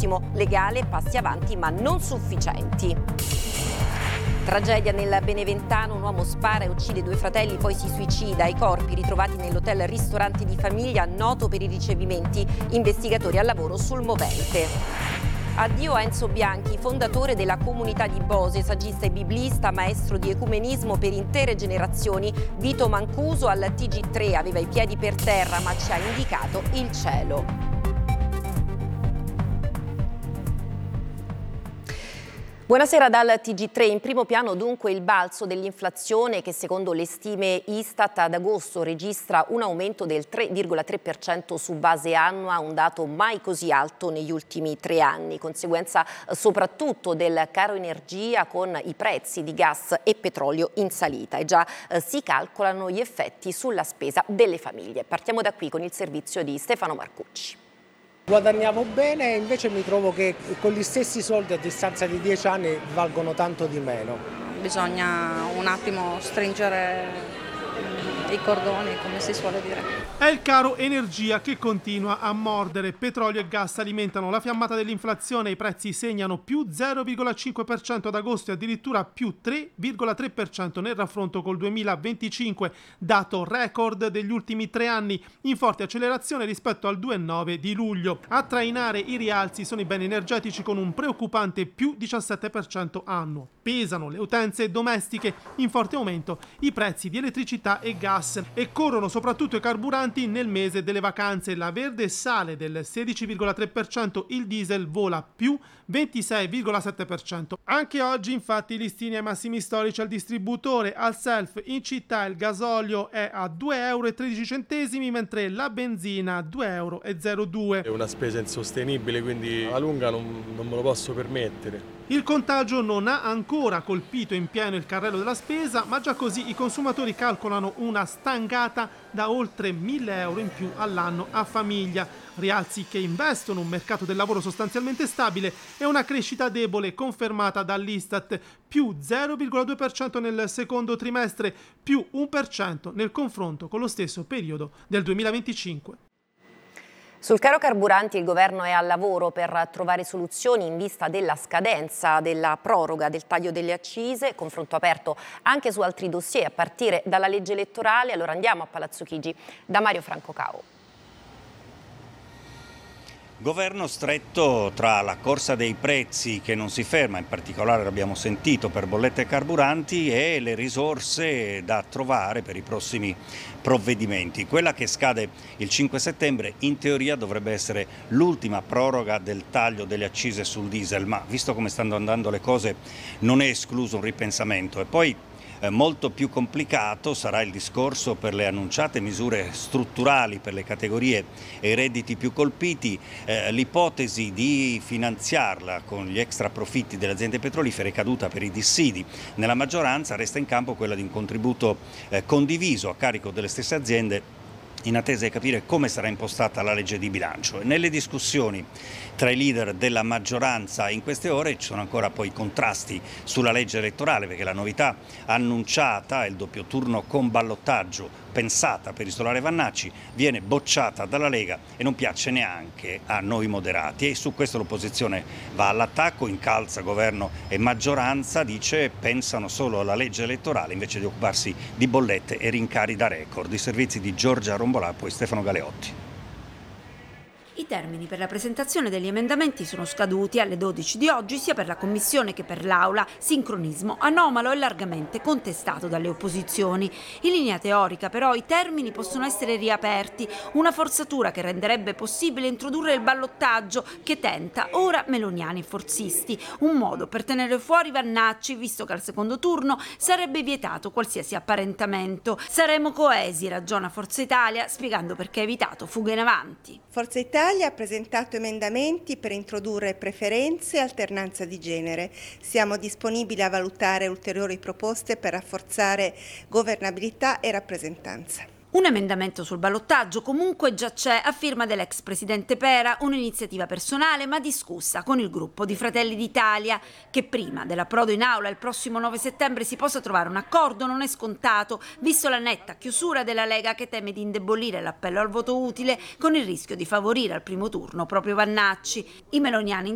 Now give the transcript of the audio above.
legittimo, legale, passi avanti ma non sufficienti. Tragedia nel Beneventano, un uomo spara e uccide 2 fratelli, poi si suicida. I corpi ritrovati nell'hotel ristorante di famiglia, noto per i ricevimenti, investigatori al lavoro sul movente. Addio a Enzo Bianchi, fondatore della comunità di Bose, saggista e biblista, maestro di ecumenismo per intere generazioni. Vito Mancuso al TG3 aveva i piedi per terra ma ci ha indicato il cielo. Buonasera dal TG3. In primo piano dunque il balzo dell'inflazione che secondo le stime Istat ad agosto registra un aumento del 3,3% su base annua, un dato mai così alto negli ultimi 3 anni, conseguenza soprattutto del caro energia con i prezzi di gas e petrolio in salita e già si calcolano gli effetti sulla spesa delle famiglie. Partiamo da qui con il servizio di Stefano Marcucci. Guadagniamo bene e invece mi trovo che con gli stessi soldi a distanza di 10 anni valgono tanto di meno. Bisogna un attimo stringere i cordoni, come si suole dire. È il caro energia che continua a mordere. Petrolio e gas alimentano la fiammata dell'inflazione, i prezzi segnano più 0,5% ad agosto e addirittura più 3,3% nel raffronto col 2025, dato record degli ultimi 3 anni, in forte accelerazione rispetto al 2,9 di luglio. A trainare i rialzi sono i beni energetici con un preoccupante più 17% annuo. Pesano le utenze domestiche, in forte aumento i prezzi di elettricità e gas e corrono soprattutto i carburanti nel mese delle vacanze. La verde sale del 16,3%, il diesel vola più 26,7%. Anche oggi infatti listini ai massimi storici al distributore. Al self in città il gasolio è a 2,13 euro mentre la benzina a 2,02 euro. È una spesa insostenibile, quindi alla lunga non me lo posso permettere. Il contagio non ha ancora colpito in pieno il carrello della spesa, ma già così i consumatori calcolano una stangata da oltre 1.000 euro in più all'anno a famiglia. Rialzi che investono un mercato del lavoro sostanzialmente stabile e una crescita debole confermata dall'Istat, più 0,2% nel secondo trimestre, più 1% nel confronto con lo stesso periodo del 2025. Sul caro carburanti il governo è al lavoro per trovare soluzioni in vista della scadenza della proroga del taglio delle accise, confronto aperto anche su altri dossier a partire dalla legge elettorale. Allora andiamo a Palazzo Chigi da Mario Franco Cao. Governo stretto tra la corsa dei prezzi che non si ferma, in particolare l'abbiamo sentito per bollette e carburanti, e le risorse da trovare per i prossimi provvedimenti. Quella che scade il 5 settembre in teoria dovrebbe essere l'ultima proroga del taglio delle accise sul diesel, ma visto come stanno andando le cose non è escluso un ripensamento. E poi molto più complicato sarà il discorso per le annunciate misure strutturali per le categorie e i redditi più colpiti. L'ipotesi di finanziarla con gli extra profitti delle aziende petrolifere è caduta per i dissidi. Nella maggioranza resta in campo quella di un contributo condiviso a carico delle stesse aziende, in attesa di capire come sarà impostata la legge di bilancio. Nelle discussioni tra i leader della maggioranza in queste ore ci sono ancora poi contrasti sulla legge elettorale, perché la novità annunciata, il doppio turno con ballottaggio pensata per isolare Vannacci, viene bocciata dalla Lega e non piace neanche a noi moderati, e su questo l'opposizione va all'attacco, incalza governo e maggioranza, dice pensano solo alla legge elettorale invece di occuparsi di bollette e rincari da record. I servizi di Giorgia Rombolà, poi Stefano Galeotti. I termini per la presentazione degli emendamenti sono scaduti alle 12 di oggi sia per la Commissione che per l'Aula, sincronismo anomalo e largamente contestato dalle opposizioni. In linea teorica però i termini possono essere riaperti, una forzatura che renderebbe possibile introdurre il ballottaggio che tenta ora Meloniani e forzisti, un modo per tenere fuori Vannacci visto che al secondo turno sarebbe vietato qualsiasi apparentamento. Saremo coesi, ragiona Forza Italia, spiegando perché ha evitato fughe in avanti. Forza Italia ha presentato emendamenti per introdurre preferenze e alternanza di genere. Siamo disponibili a valutare ulteriori proposte per rafforzare governabilità e rappresentanza. Un emendamento sul ballottaggio comunque già c'è a firma dell'ex presidente Pera, un'iniziativa personale ma discussa con il gruppo di Fratelli d'Italia. Che prima dell'approdo in aula il prossimo 9 settembre si possa trovare un accordo non è scontato, visto la netta chiusura della Lega che teme di indebolire l'appello al voto utile con il rischio di favorire al primo turno proprio Vannacci. I meloniani